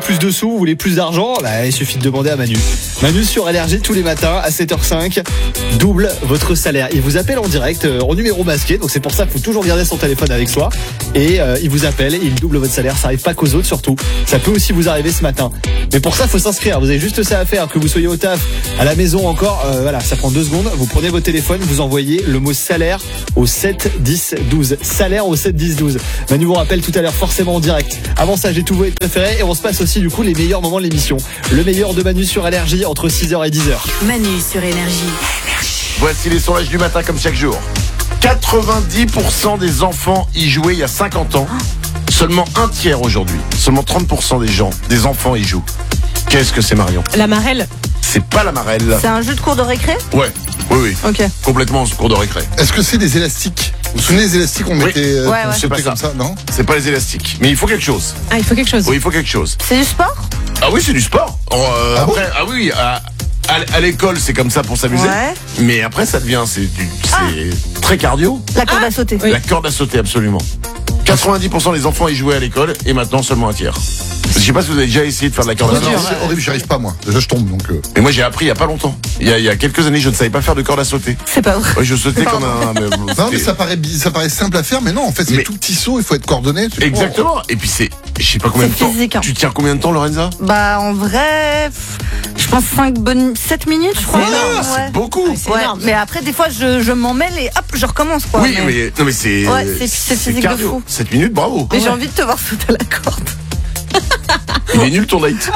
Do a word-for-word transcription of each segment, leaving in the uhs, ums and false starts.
plus de sous, vous voulez plus d'argent, bah, il suffit de demander à Manu. Manu sur L R G tous les matins à sept heures cinq, double votre salaire. Il vous appelle en direct, euh, en numéro masqué, donc c'est pour ça qu'il faut toujours garder son téléphone avec soi. Et euh, il vous appelle, il double votre salaire, ça arrive pas qu'aux autres surtout. Ça peut aussi vous arriver ce matin. Mais pour ça, il faut s'inscrire. Vous avez juste ça à faire, que vous soyez au taf, à la maison encore, euh, voilà, ça prend deux secondes. Vous prenez votre téléphone, vous envoyez le mot salaire au sept dix douze. Salaire au sept dix douze. Manu vous rappelle tout à l'heure forcément en direct. Avant ça, j'ai tous vos préférés et on se passe aussi du coup les meilleurs moments de l'émission. Le meilleur de Manu sur L R J entre six heures et dix heures. Manu sur Énergie. Voici les sondages du matin comme chaque jour. quatre-vingt-dix pour cent des enfants y jouaient il y a cinquante ans. Seulement un tiers aujourd'hui. Seulement trente pour cent des gens, des enfants y jouent. Qu'est-ce que c'est, Marion? La marelle. C'est pas la marelle. C'est un jeu de cours de récré? Ouais, oui, oui. Ok. Complètement en cours de récré. Est-ce que c'est des élastiques? Vous vous souvenez des élastiques qu'on Oui. mettait euh, Ouais, ouais. qu'on C'est pas sautait ça. comme ça, non? C'est pas les élastiques. Mais il faut quelque chose. Ah, il faut quelque chose. Oui, il faut quelque chose. C'est du sport? Ah oui, c'est du sport. Oh, euh, Ah après, ah oui, à, à, à l'école, c'est comme ça pour s'amuser. Ouais. Mais après, ça devient, c'est du, c'est très cardio. La corde à sauter. Oui. La corde à sauter, absolument. quatre-vingt-dix pour cent des enfants y jouaient à l'école et maintenant seulement un tiers. Je sais pas si vous avez déjà essayé de faire de la corde à Non, sauter. non, c'est horrible, j'y arrive pas moi. Déjà je tombe donc. Euh... Mais moi j'ai appris il y a pas longtemps. Il y a, il y a quelques années, je ne savais pas faire de corde à sauter. C'est pas vrai. Ouais, je sautais comme un. Mais, Non mais c'était- ça paraît bi- ça paraît simple à faire, mais non en fait c'est Mais- tout petit saut, il faut être coordonné. c'est- Exactement. Et puis c'est, je sais pas combien de C'est temps. physique, hein. Tu tiens combien de temps, Lorenza? Bah, en vrai, pff, je pense cinq bonnes, sept minutes, je crois. C'est énorme, Ah, Ouais. c'est beaucoup. c'est Ouais, énorme. mais après, des fois, je, je m'en mêle et hop, je recommence, quoi. Oui, mais non mais c'est. Ouais, c'est- c'est physique de cardio. fou. sept minutes, bravo. Mais j'ai envie de te voir sauter la corde. Il est nul ton date.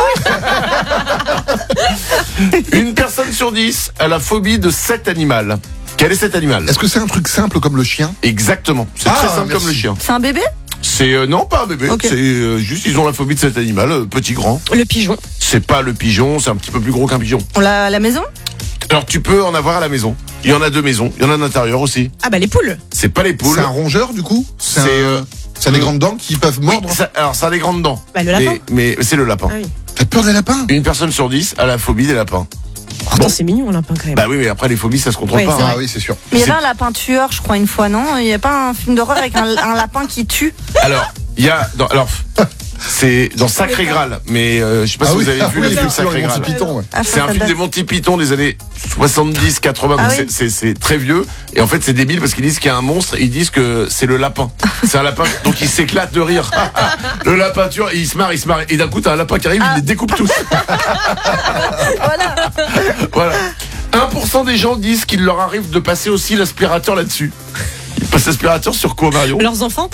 Une personne sur dix a la phobie de cet animal. Quel est cet animal? Est-ce que c'est un truc simple comme le chien? Exactement. C'est Ah, très simple merci. comme le chien. C'est un bébé? C'est euh, non pas un bébé. Ok. C'est euh, juste ils ont la phobie de cet animal, euh, petit grand. Le pigeon. C'est pas le pigeon, c'est un petit peu plus gros qu'un pigeon. On l'a à la maison? Alors tu peux en avoir à la maison. Il y en a deux maisons. Il y en a à l'intérieur aussi. Ah bah les poules. C'est pas les poules. C'est un rongeur du coup? C'est C'est, un- euh, ça a des grandes dents qui peuvent Oui, mordre? ça- alors ça a des grandes dents. Bah le lapin. Mais, mais c'est le lapin. Ah oui. T'as peur des lapins? Une personne sur dix a la phobie des lapins. Pourtant Bon. c'est mignon un lapin quand même. Bah oui, mais après les phobies ça se contrôle Ouais, pas. c'est hein. vrai. Ah oui c'est sûr. Mais il y C'est- avait un lapin tueur, je crois, une fois, non? Il y a pas un film d'horreur avec un, un lapin qui tue? Alors il y a dans, alors c'est dans Sacré Graal, mais euh, je sais pas Ah si oui, vous avez ah vu oui, le film effectivement, Sacré les Graal. Monty Python, ouais. Ah, C'est ça, un ça film date. des Monty Python des années soixante-dix quatre-vingts, Ah donc oui. c'est- c'est c'est très vieux. Et en fait, c'est débile parce qu'ils disent qu'il y a un monstre et ils disent que c'est le lapin. C'est un lapin, donc il s'éclate de rire. Le lapin tueur, et il se marre, il se marre. Et d'un coup, t'as un lapin qui arrive, il les découpe tous. Voilà. Voilà. un pour cent des gens disent qu'il leur arrive de passer aussi l'aspirateur là-dessus. Ils passent l'aspirateur sur quoi, Marion? Leurs enfants.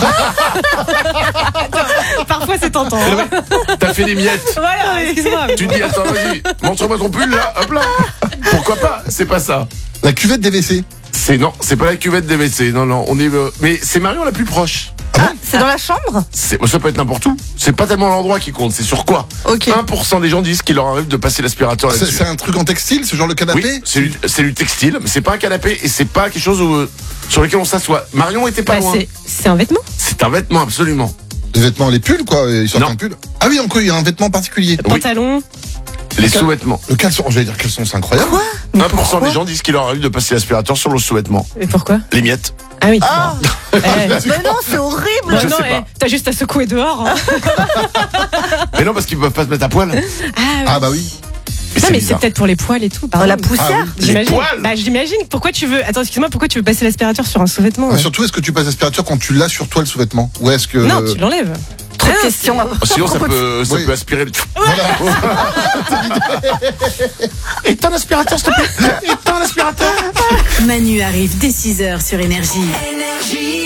Parfois c'est tentant. hein. T'as fait des miettes. Voilà, excuse-moi. Tu dis, attends, vas-y, montre-moi ton pull là, hop là. Pourquoi pas? C'est pas ça. La cuvette des W C. C'est non, c'est pas la cuvette des W C. Non, non, on est. euh, Mais c'est Marion la plus proche. Ah, c'est dans la chambre? C'est, ça peut être n'importe où. C'est pas tellement l'endroit qui compte, c'est sur quoi. Ok. un pour cent des gens disent qu'il leur arrive de passer l'aspirateur C'est là-dessus. c'est un truc en textile, ce genre le canapé? Oui, c'est du, c'est du textile, mais c'est pas un canapé et c'est pas quelque chose où, euh, sur lequel on s'assoit. Marion était pas Bah, loin. c'est, c'est un vêtement. C'est un vêtement, absolument. Les vêtements, les pulls quoi, ils sortent Non. un pull. Ah oui, donc il y a un vêtement particulier. Oui. Pantalon. Les sous-vêtements. Le caleçon, j'allais dire caleçon, c'est incroyable. Quoi? Mais un pour cent pourquoi? des gens disent qu'il leur arrive de passer l'aspirateur sur le sous-vêtement. Et pourquoi? Les miettes. Ah oui. Ah! Eh, Mais non, c'est horrible! bah Je non, sais eh, pas. t'as juste à secouer dehors. hein. Mais non, parce qu'ils peuvent pas se mettre à poil. Mais Ah, oui. Ah bah oui. non, mais c'est bizarre. peut-être pour les poils et tout. Ah, pardon. la poussière? Ah oui. J'imagine. Les poils. Bah, j'imagine. Pourquoi tu veux. Attends, excuse-moi, pourquoi tu veux passer l'aspirateur sur un sous-vêtement? Ah, ouais. surtout, est-ce que tu passes l'aspirateur quand tu l'as sur toi le sous-vêtement? Ou est-ce que. Non, tu l'enlèves. Trop de Ah, questions. Sinon, ça peut, ça Oui. peut aspirer le. Voilà. Éteins l'aspirateur, s'il te plaît. Éteins l'aspirateur. Ah. Manu arrive dès six heures sur Énergie. Énergie.